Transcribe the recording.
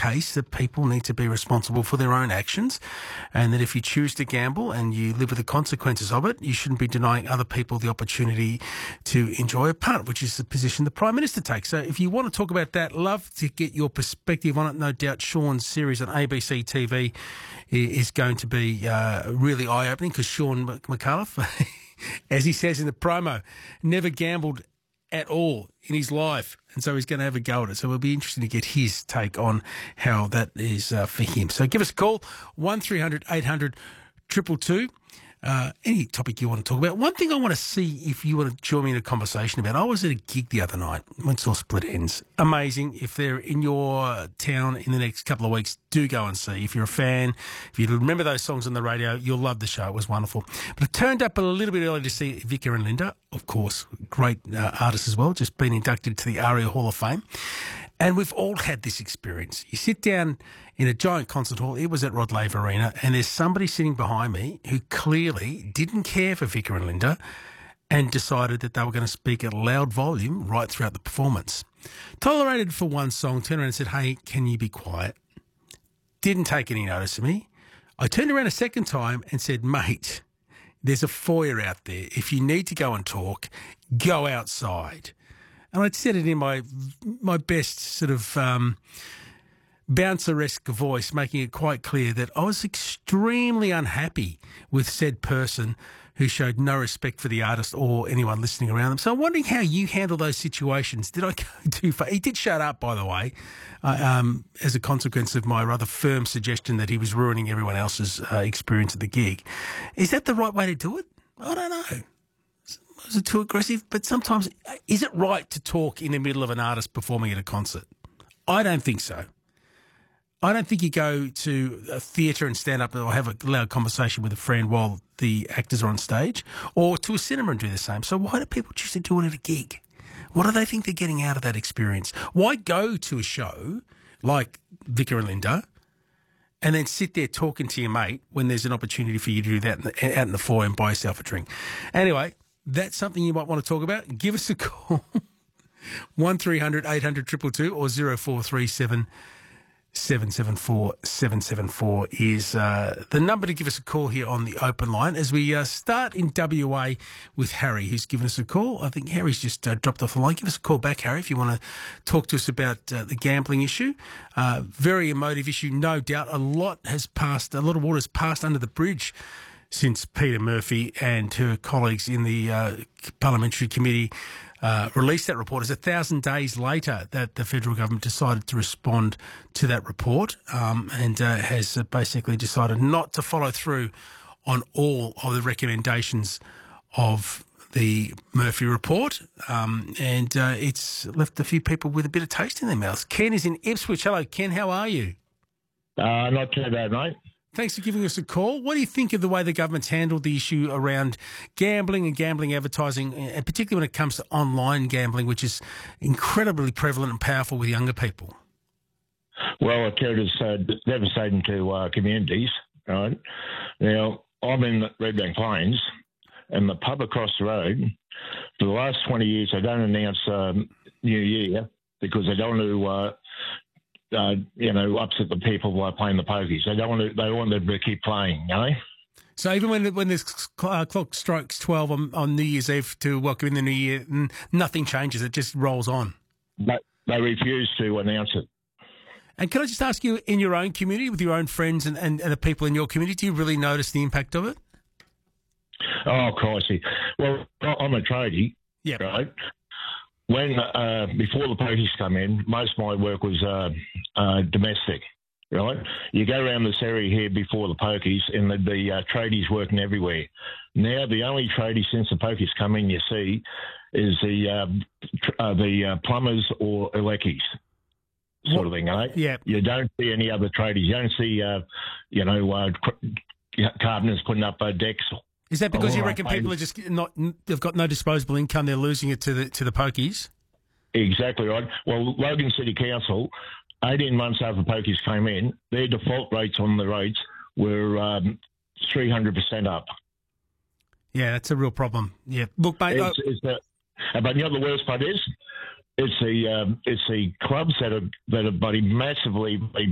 case that people need to be responsible for their own actions, and that if you choose to gamble and you live with the consequences of it, you shouldn't be denying other people the opportunity to enjoy a punt, which is the position the Prime Minister takes. So if you want to talk about that, love to get your perspective on it. No doubt Sean's series on ABC TV is going to be really eye-opening, because Sean McAuliffe, as he says in the promo, never gambled at all in his life, and so he's going to have a go at it. So it'll be interesting to get his take on how that is for him. So give us a call, 1300 800 222. Any topic you want to talk about. One thing I want to see if you want to join me in a conversation about, I was at a gig the other night, went to Split Ends. Amazing. If they're in your town in the next couple of weeks, do go and see. If you're a fan, if you remember those songs on the radio, you'll love the show. It was wonderful. But I turned up a little bit early to see Vicar and Linda, of course, great artists as well, just been inducted to the ARIA Hall of Fame. And we've all had this experience. You sit down in a giant concert hall, it was at Rod Laver Arena, and there's somebody sitting behind me who clearly didn't care for Vicar and Linda and decided that they were going to speak at a loud volume right throughout the performance. Tolerated for one song, turned around and said, "Hey, can you be quiet?" Didn't take any notice of me. I turned around a second time and said, "Mate, there's a foyer out there. If you need to go and talk, go outside." And I'd said it in my best sort of bouncer-esque voice, making it quite clear that I was extremely unhappy with said person who showed no respect for the artist or anyone listening around them. So I'm wondering how you handle those situations. Did I go too far? He did shut up, by the way, as a consequence of my rather firm suggestion that he was ruining everyone else's experience at the gig. Is that the right way to do it? I don't know. Was it too aggressive? But sometimes, is it right to talk in the middle of an artist performing at a concert? I don't think so. I don't think you go to a theatre and stand up or have a loud conversation with a friend while the actors are on stage, or to a cinema and do the same. So why do people choose to do it at a gig? What do they think they're getting out of that experience? Why go to a show like Vicar and Linda and then sit there talking to your mate when there's an opportunity for you to do that out in the foyer and buy yourself a drink? Anyway, that's something you might want to talk about. Give us a call, 1300 800 222 or 0437 774 774 is the number to give us a call here on the open line as we start in WA with Harry, who's given us a call. I think Harry's just dropped off the line. Give us a call back, Harry, if you want to talk to us about the gambling issue. Very emotive issue, no doubt. A lot of water has passed under the bridge since Peter Murphy and her colleagues in the Parliamentary Committee released that report. It's 1,000 days later that the federal government decided to respond to that report and has basically decided not to follow through on all of the recommendations of the Murphy report. And it's left a few people with a bit of taste in their mouths. Ken is in Ipswich. Hello, Ken. How are you? Not too bad, mate. Thanks for giving us a call. What do you think of the way the government's handled the issue around gambling and gambling advertising, and particularly when it comes to online gambling, which is incredibly prevalent and powerful with younger people? Well, I tell you, it's devastating to communities, right? Now, I'm in Redbank Plains, and the pub across the road, for the last 20 years, they don't announce New Year because they don't want to upset the people by playing the pokies. They want them to keep playing, you know? So even when this clock strikes 12 on New Year's Eve to welcome in the new year, nothing changes. It just rolls on. But they refuse to announce it. And can I just ask you, in your own community, with your own friends and the people in your community, do you really notice the impact of it? Oh, crikey. Well, I'm a tradie, right? When before the pokies come in, most of my work was domestic, right? You go around this area here before the pokies, and there'd be tradies working everywhere. Now, the only tradies since the pokies come in you see is the plumbers or eleckies sort of thing, eh? Yeah. You don't see any other tradies. You don't see, carpenters putting up decks. Is that because you reckon people are just they've got no disposable income, they're losing it to the pokies? Exactly right. Well, Logan City Council, 18 months after the pokies came in, their default rates on the rates were 300% up. Yeah, that's a real problem. Yeah. Look, mate. But you know the worst part is? It's the clubs that are massively